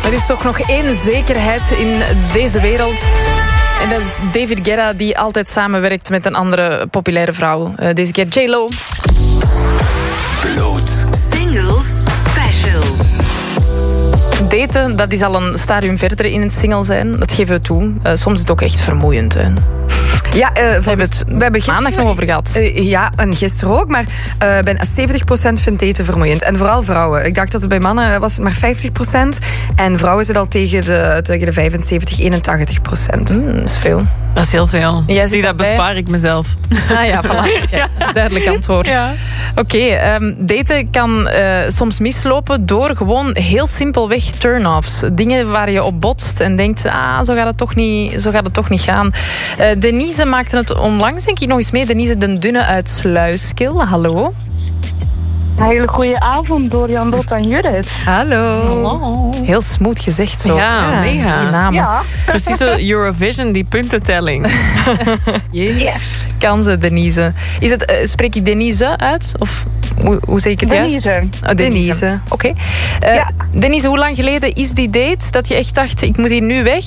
Er is toch nog één zekerheid in deze wereld. En dat is David Guetta, die altijd samenwerkt met een andere populaire vrouw. Deze keer J.Lo. Bloot. Singles Special. Daten, dat is al een stadium verder in het single zijn. Dat geven we toe. Soms is het ook echt vermoeiend. Hè. Ja, we hebben maandag nog over gehad. Ja, en gisteren ook. Maar bijna 70% vindt daten vermoeiend. En vooral vrouwen. Ik dacht dat het bij mannen was het maar 50%. En vrouwen zitten al tegen de 75, 81%. Dat is veel. Dat is heel veel. Zie, dat bespaar ik mezelf. Ah ja, voilà. Ja, duidelijk antwoord. Ja. Oké, daten kan soms mislopen door gewoon heel simpelweg turn-offs. Dingen waar je op botst en denkt, zo gaat het toch niet gaan. Denise maakte het onlangs, denk ik, nog eens mee. Denise de Dunne uit Sluiskil. Hallo. Een hele goede avond, Dorian, Dot en Judith. Hallo. Heel smooth gezegd zo. Ja, mega. Die namen. Ja. Precies zo Eurovision, die puntentelling. Yes. Kansen, Denise. Spreek ik Denise uit? Of hoe zeg ik het juist? Denise. Oké. Ja. Denise, hoe lang geleden is die date dat je echt dacht, ik moet hier nu weg?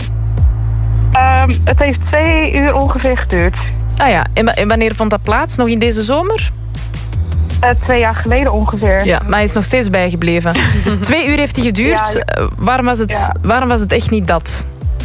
Het heeft 2 uur ongeveer geduurd. Ah ja, en wanneer vond dat plaats? Nog in deze zomer? 2 jaar geleden ongeveer. Ja, maar hij is nog steeds bijgebleven. 2 uur heeft hij geduurd. Ja. Waarom was het echt niet dat?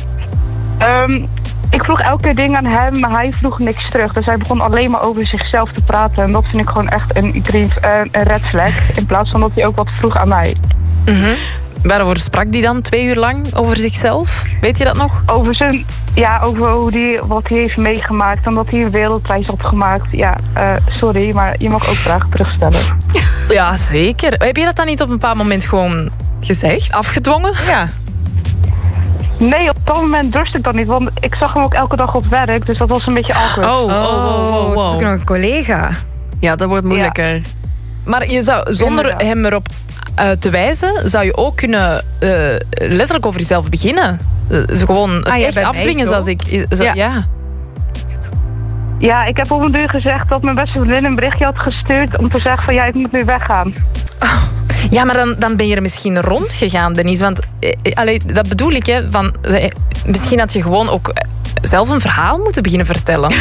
Ik vroeg elke keer dingen aan hem, maar hij vroeg niks terug. Dus hij begon alleen maar over zichzelf te praten. En dat vind ik gewoon echt een red flag. In plaats van dat hij ook wat vroeg aan mij. Mm-hmm. Waarover sprak hij dan 2 uur lang? Over zichzelf? Weet je dat nog? Over wat hij heeft meegemaakt. En dat hij een wereldreis had gemaakt. Ja, sorry, maar je mag ook vragen terugstellen. Ja, zeker. Heb je dat dan niet op een bepaald moment gewoon gezegd? Afgedwongen? Ja. Nee, op dat moment dorst ik dat niet. Want ik zag hem ook elke dag op werk. Dus dat was een beetje awkward. Oh. Dat is ook nog een collega. Ja, dat wordt moeilijker. Ja. Maar je zou, zonder hem erop te wijzen, zou je ook kunnen letterlijk over jezelf beginnen. Gewoon het echt afdwingen zoals ik... Ja. Ja, ik heb op een duur gezegd dat mijn beste vriendin een berichtje had gestuurd om te zeggen van, ja, ik moet nu weggaan. Oh. Ja, maar dan ben je er misschien rondgegaan, Denise. Want dat bedoel ik, hè. Misschien had je gewoon ook zelf een verhaal moeten beginnen vertellen.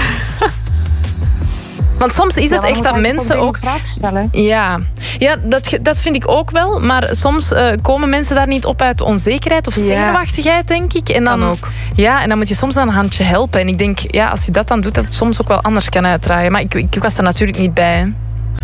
Want soms is het echt dat mensen ook... Ja, dat vind ik ook wel. Maar soms komen mensen daar niet op uit onzekerheid of zenuwachtigheid, denk ik. En dan ook. Ja, en dan moet je soms een handje helpen. En ik denk, ja, als je dat dan doet, dat het soms ook wel anders kan uitdraaien. Maar ik was er natuurlijk niet bij, hè.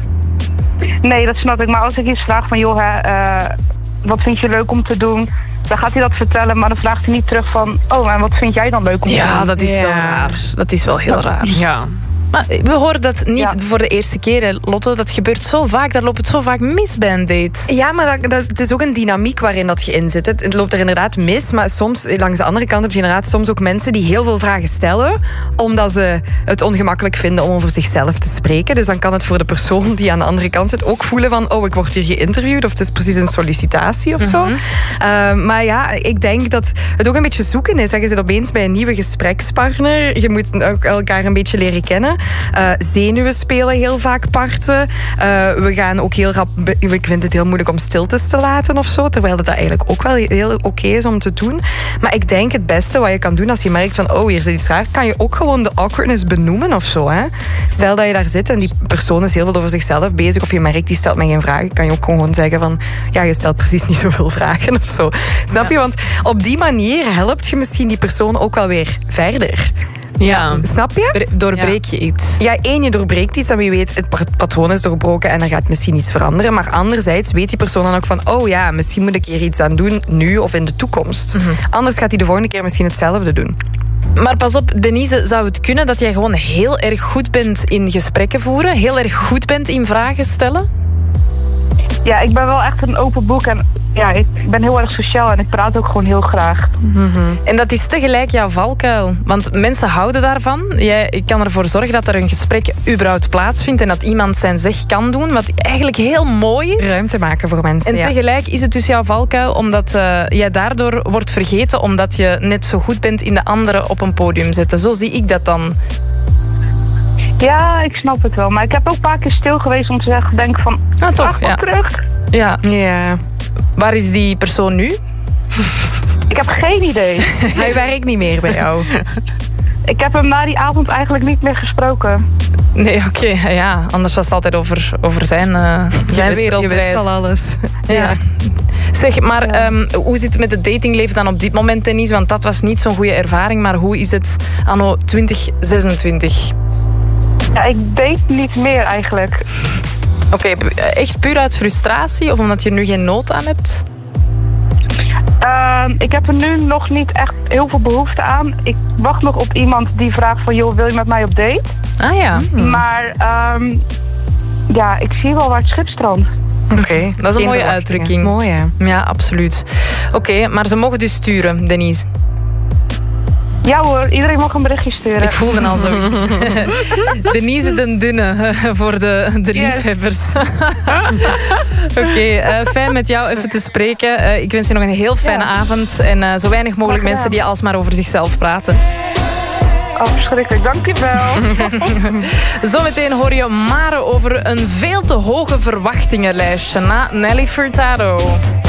Nee, dat snap ik. Maar als ik iets vraag van, joh, wat vind je leuk om te doen? Dan gaat hij dat vertellen, maar dan vraagt hij niet terug van, en wat vind jij dan leuk om te doen? Ja, dat is wel raar. Dat is wel heel raar. Ja. Maar we horen dat niet voor de eerste keer, hè, Lotte. Dat gebeurt zo vaak, daar loopt het zo vaak mis bij een date. Ja, maar het is ook een dynamiek waarin dat je in zit. Het loopt er inderdaad mis, maar soms, langs de andere kant heb je inderdaad soms ook mensen die heel veel vragen stellen, omdat ze het ongemakkelijk vinden om over zichzelf te spreken. Dus dan kan het voor de persoon die aan de andere kant zit ook voelen van, ik word hier geïnterviewd, of het is precies een sollicitatie of zo. Maar ja, ik denk dat het ook een beetje zoeken is. Je zit opeens bij een nieuwe gesprekspartner. Je moet ook elkaar een beetje leren kennen. Zenuwen spelen heel vaak parten. We gaan ook heel rap... Ik vind het heel moeilijk om stiltes te laten of zo, terwijl dat eigenlijk ook wel heel oké is om te doen. Maar ik denk het beste wat je kan doen als je merkt van, hier zit iets raar, kan je ook gewoon de awkwardness benoemen of zo. Hè? Stel dat je daar zit en die persoon is heel veel over zichzelf bezig, of je merkt, die stelt mij geen vragen, kan je ook gewoon zeggen van, je stelt precies niet zoveel vragen of zo. Snap je? Want op die manier helpt je misschien die persoon ook wel weer verder. Ja. Snap je? Doorbreek je iets. Ja, je doorbreekt iets en wie weet, het patroon is doorbroken en er gaat misschien iets veranderen. Maar anderzijds weet die persoon dan ook van, misschien moet ik hier iets aan doen, nu of in de toekomst. Mm-hmm. Anders gaat hij de volgende keer misschien hetzelfde doen. Maar pas op, Denise, zou het kunnen dat jij gewoon heel erg goed bent in gesprekken voeren? Heel erg goed bent in vragen stellen? Ja, ik ben wel echt een open boek en ik ben heel erg sociaal en ik praat ook gewoon heel graag. Mm-hmm. En dat is tegelijk jouw valkuil. Want mensen houden daarvan. Jij kan ervoor zorgen dat er een gesprek überhaupt plaatsvindt en dat iemand zijn zeg kan doen, wat eigenlijk heel mooi is. Ruimte maken voor mensen, En tegelijk is het dus jouw valkuil, omdat jij daardoor wordt vergeten, omdat je net zo goed bent in de anderen op een podium zetten. Zo zie ik dat dan. Ja, ik snap het wel. Maar ik heb ook een paar keer stil geweest om te zeggen, denk van, toch, terug. Ja. Waar is die persoon nu? Ik heb geen idee. Hij werkt niet meer bij jou. Ik heb hem na die avond eigenlijk niet meer gesproken. Nee, oké. Ja, anders was het altijd over zijn wereldreis. Je wist al alles. Ja. Zeg, maar hoe zit het met het datingleven dan op dit moment, Denise? Want dat was niet zo'n goede ervaring. Maar hoe is het anno 2026? Ja, ik date niet meer eigenlijk. Oké, echt puur uit frustratie? Of omdat je er nu geen nood aan hebt? Ik heb er nu nog niet echt heel veel behoefte aan. Ik wacht nog op iemand die vraagt van... joh, wil je met mij op date? Ah ja. Maar ja, ik zie wel waar het schip strandt. Oké. Dat is een mooie uitdrukking. Mooi, hè? Ja, absoluut. Oké, maar ze mogen dus sturen, Denise. Ja hoor, iedereen mag een berichtje sturen. Ik voelde al zoiets. Denise de Dunne voor de liefhebbers. Oké, fijn met jou even te spreken. Ik wens je nog een heel fijne avond. En zo weinig mogelijk mensen die alsmaar over zichzelf praten. Oh, verschrikkelijk. Dankjewel. Zometeen hoor je Mare over een veel te hoge verwachtingenlijstje na Nelly Furtado.